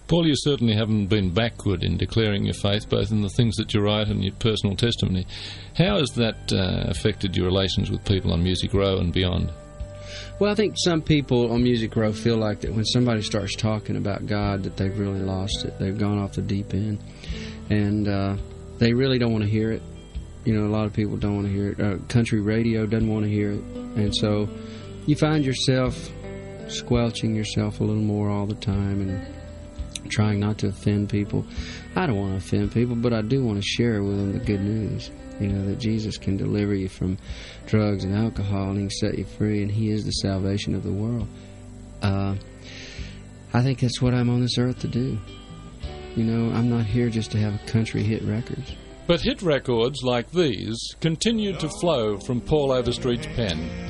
Paul, you certainly haven't been backward in declaring your faith, both in the things that you write and your personal testimony. How has that affected your relations with people on Music Row and beyond? Well, I think some people on Music Row feel like that when somebody starts talking about God that they've really lost it. They've gone off the deep end. And they really don't want to hear it. You know, a lot of people don't want to hear it. Country radio doesn't want to hear it. And so you find yourself squelching yourself a little more all the time and trying not to offend people. I don't want to offend people, but I do want to share with them the good news. You know, that Jesus can deliver you from drugs and alcohol, and He can set you free, and He is the salvation of the world. I think that's what I'm on this earth to do. You know, I'm not here just to have country hit records. But hit records like these continued to flow from Paul Overstreet's pen.